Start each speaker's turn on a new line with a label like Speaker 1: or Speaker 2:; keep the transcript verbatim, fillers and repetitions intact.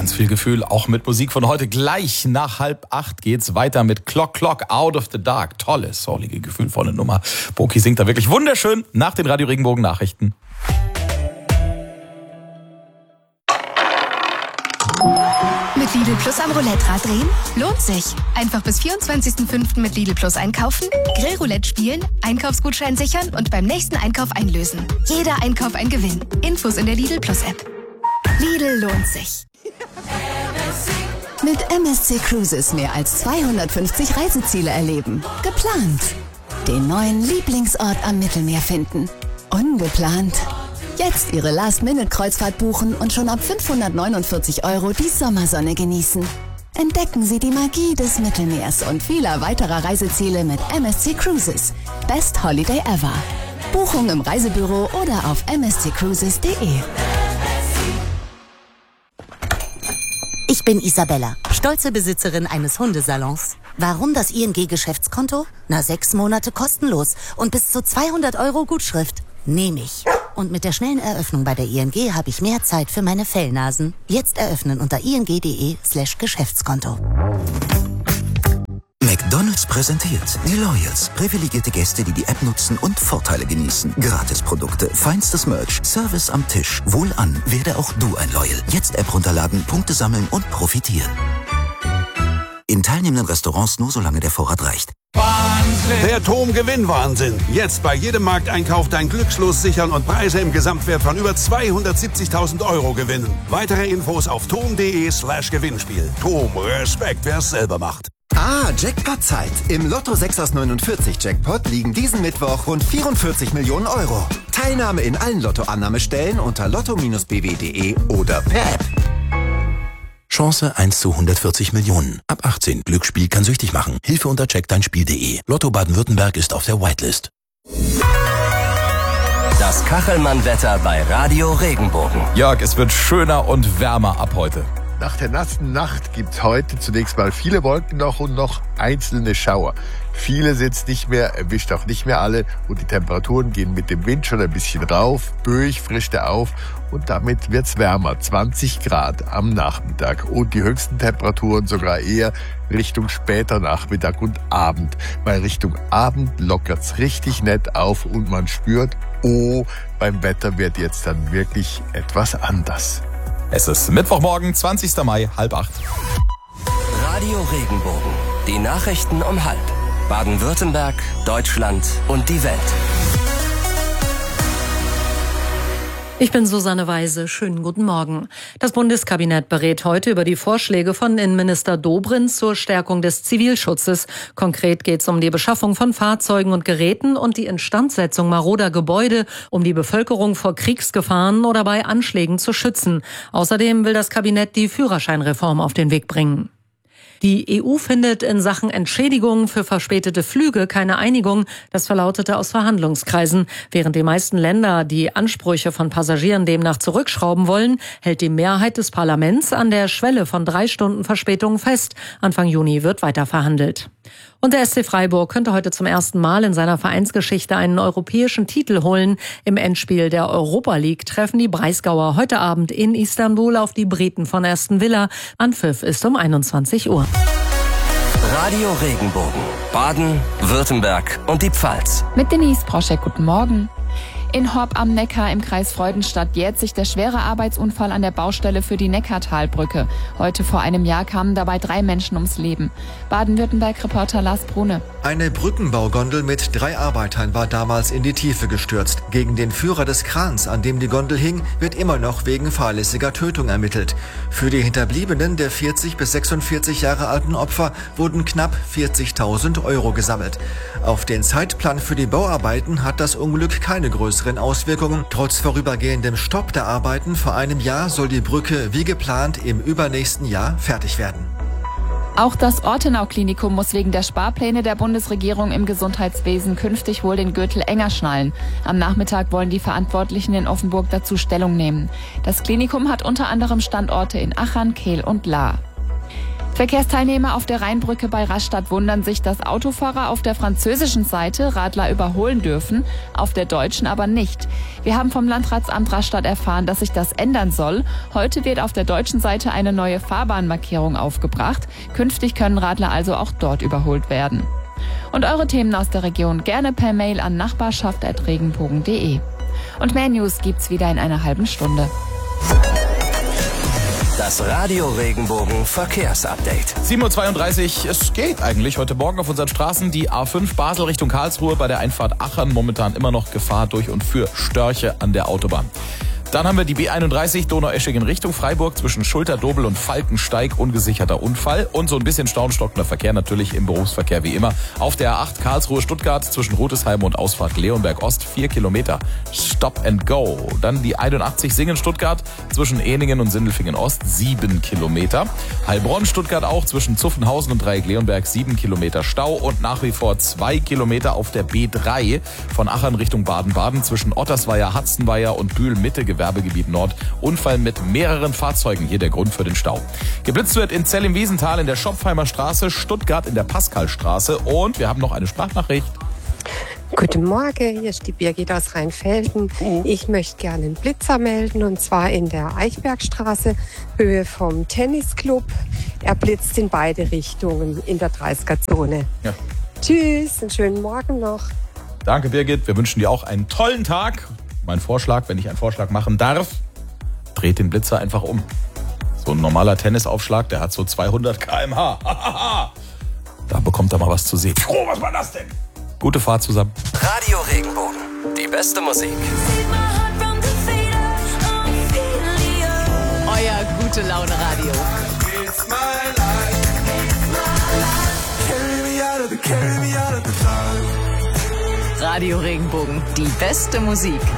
Speaker 1: Ganz viel Gefühl, auch mit Musik von heute. Gleich nach halb acht geht's weiter mit Clock Clock Out of the Dark. Tolle, soulige, gefühlvolle Nummer. Boki singt da wirklich wunderschön nach den Radio Regenbogen Nachrichten.
Speaker 2: Mit Lidl Plus am Roulette-Rad drehen? Lohnt sich. Einfach bis vierundzwanzigsten fünften mit Lidl Plus einkaufen, Grillroulette spielen, Einkaufsgutschein sichern und beim nächsten Einkauf einlösen. Jeder Einkauf ein Gewinn. Infos in der Lidl Plus App. Lidl lohnt sich.
Speaker 3: Mit M S C Cruises mehr als zweihundertfünfzig Reiseziele erleben. Geplant. Den neuen Lieblingsort am Mittelmeer finden. Ungeplant. Jetzt Ihre Last-Minute-Kreuzfahrt buchen und schon ab fünfhundertneunundvierzig Euro die Sommersonne genießen. Entdecken Sie die Magie des Mittelmeers und vieler weiterer Reiseziele mit M S C Cruises. Best Holiday ever. Buchung im Reisebüro oder auf m s c cruises punkt d e.
Speaker 4: Ich bin Isabella, stolze Besitzerin eines Hundesalons. Warum das I N G-Geschäftskonto? Na, sechs Monate kostenlos und bis zu zweihundert Euro Gutschrift. Nehme ich. Und mit der schnellen Eröffnung bei der I N G habe ich mehr Zeit für meine Fellnasen. Jetzt eröffnen unter ing.de slash Geschäftskonto.
Speaker 5: McDonald's präsentiert die Loyals. Privilegierte Gäste, die die App nutzen und Vorteile genießen. Gratisprodukte, feinstes Merch, Service am Tisch. Wohlan, werde auch du ein Loyal. Jetzt App runterladen, Punkte sammeln und profitieren. In teilnehmenden Restaurants nur solange der Vorrat reicht.
Speaker 6: Wahnsinn! Der Tom-Gewinn-Wahnsinn. Jetzt bei jedem Markteinkauf dein Glückslos sichern und Preise im Gesamtwert von über zweihundertsiebzigtausend Euro gewinnen. Weitere Infos auf tom.de slash Gewinnspiel. Tom, Respekt, wer es selber macht.
Speaker 7: Ah, Jackpot-Zeit. Im Lotto sechs aus neunundvierzig Jackpot liegen diesen Mittwoch rund vierundvierzig Millionen Euro. Teilnahme in allen Lottoannahmestellen unter lotto Bindestrich b w punkt d e oder per App.
Speaker 5: Chance eins zu hundertvierzig Millionen. Ab achtzehn. Glücksspiel kann süchtig machen. Hilfe unter check dein Spiel punkt d e. Lotto Baden-Württemberg ist auf der Whitelist.
Speaker 8: Das Kachelmann-Wetter bei Radio Regenbogen.
Speaker 1: Jörg, es wird schöner und wärmer ab heute.
Speaker 9: Nach der nassen Nacht gibt's heute zunächst mal viele Wolken noch und noch einzelne Schauer. Viele sind's nicht mehr, erwischt auch nicht mehr alle und die Temperaturen gehen mit dem Wind schon ein bisschen rauf, böig frischt er auf und damit wird's wärmer, zwanzig Grad am Nachmittag und die höchsten Temperaturen sogar eher Richtung später Nachmittag und Abend, weil Richtung Abend lockert's richtig nett auf und man spürt, oh, beim Wetter wird jetzt dann wirklich etwas anders.
Speaker 1: Es ist Mittwochmorgen, zwanzigster Mai, halb acht.
Speaker 8: Radio Regenbogen. Die Nachrichten um halb. Baden-Württemberg, Deutschland und die Welt.
Speaker 10: Ich bin Susanne Weise. Schönen guten Morgen. Das Bundeskabinett berät heute über die Vorschläge von Innenminister Dobrindt zur Stärkung des Zivilschutzes. Konkret geht es um die Beschaffung von Fahrzeugen und Geräten und die Instandsetzung maroder Gebäude, um die Bevölkerung vor Kriegsgefahren oder bei Anschlägen zu schützen. Außerdem will das Kabinett die Führerscheinreform auf den Weg bringen. Die E U findet in Sachen Entschädigungen für verspätete Flüge keine Einigung. Das verlautete aus Verhandlungskreisen. Während die meisten Länder die Ansprüche von Passagieren demnach zurückschrauben wollen, hält die Mehrheit des Parlaments an der Schwelle von drei Stunden Verspätung fest. Anfang Juni wird weiter verhandelt. Und der S C Freiburg könnte heute zum ersten Mal in seiner Vereinsgeschichte einen europäischen Titel holen. Im Endspiel der Europa League treffen die Breisgauer heute Abend in Istanbul auf die Briten von Aston Villa. Anpfiff ist um einundzwanzig Uhr.
Speaker 8: Radio Regenbogen. Baden, Württemberg und die Pfalz.
Speaker 11: Mit Denise Proschek, guten Morgen. In Horb am Neckar im Kreis Freudenstadt jährt sich der schwere Arbeitsunfall an der Baustelle für die Neckartalbrücke. Heute vor einem Jahr kamen dabei drei Menschen ums Leben. Baden-Württemberg-Reporter Lars Brune.
Speaker 12: Eine Brückenbaugondel mit drei Arbeitern war damals in die Tiefe gestürzt. Gegen den Führer des Krans, an dem die Gondel hing, wird immer noch wegen fahrlässiger Tötung ermittelt. Für die Hinterbliebenen der vierzig bis sechsundvierzig Jahre alten Opfer wurden knapp vierzigtausend Euro gesammelt. Auf den Zeitplan für die Bauarbeiten hat das Unglück keine größeren Auswirkungen. Trotz vorübergehendem Stopp der Arbeiten vor einem Jahr soll die Brücke wie geplant im übernächsten Jahr fertig werden.
Speaker 11: Auch das Ortenau-Klinikum muss wegen der Sparpläne der Bundesregierung im Gesundheitswesen künftig wohl den Gürtel enger schnallen. Am Nachmittag wollen die Verantwortlichen in Offenburg dazu Stellung nehmen. Das Klinikum hat unter anderem Standorte in Achern, Kehl und Lahr. Verkehrsteilnehmer auf der Rheinbrücke bei Rastatt wundern sich, dass Autofahrer auf der französischen Seite Radler überholen dürfen, auf der deutschen aber nicht. Wir haben vom Landratsamt Rastatt erfahren, dass sich das ändern soll. Heute wird auf der deutschen Seite eine neue Fahrbahnmarkierung aufgebracht. Künftig können Radler also auch dort überholt werden. Und eure Themen aus der Region gerne per Mail an nachbarschaft at regenbogen punkt de. Und mehr News gibt's wieder in einer halben Stunde.
Speaker 8: Das Radio Regenbogen Verkehrsupdate.
Speaker 1: sieben Uhr zweiunddreißig, es geht eigentlich heute Morgen auf unseren Straßen. Die A fünf Basel Richtung Karlsruhe bei der Einfahrt Achern. Momentan immer noch Gefahr durch und für Störche an der Autobahn. Dann haben wir die B einunddreißig Donaueschingen Richtung Freiburg zwischen Schulterdobel und Falkensteig, ungesicherter Unfall. Und so ein bisschen staunstockender Verkehr natürlich im Berufsverkehr wie immer. Auf der A acht Karlsruhe-Stuttgart zwischen Rotesheim und Ausfahrt Leonberg Ost, vier Kilometer. Stop and go. Dann die einundachtzig Singen-Stuttgart zwischen Ehningen und Sindelfingen Ost, sieben Kilometer. Heilbronn-Stuttgart auch zwischen Zuffenhausen und Dreieck Leonberg, sieben Kilometer Stau. Und nach wie vor zwei Kilometer auf der B drei von Achern Richtung Baden-Baden zwischen Ottersweier, Hatzenweier und Bühl-Mitte, Gewerbegebiet Nord. Unfall mit mehreren Fahrzeugen, hier der Grund für den Stau. Geblitzt wird in Zell im Wiesental in der Schopfheimer Straße, Stuttgart in der Pascalstraße und wir haben noch eine Sprachnachricht.
Speaker 13: Guten Morgen, hier ist die Birgit aus Rheinfelden. Ich möchte gerne einen Blitzer melden und zwar in der Eichbergstraße, Höhe vom Tennisclub. Er blitzt in beide Richtungen in der dreißiger-Zone. Ja. Tschüss, einen schönen Morgen noch.
Speaker 1: Danke Birgit, wir wünschen dir auch einen tollen Tag. Mein Vorschlag, wenn ich einen Vorschlag machen darf, dreht den Blitzer einfach um. So ein normaler Tennisaufschlag, der hat so zweihundert Kilometer pro Stunde. Da bekommt er mal was zu sehen. Oh, was war das denn? Gute Fahrt zusammen.
Speaker 8: Radio Regenbogen, die beste Musik.
Speaker 3: Euer gute Laune Radio. Radio Regenbogen, die beste Musik.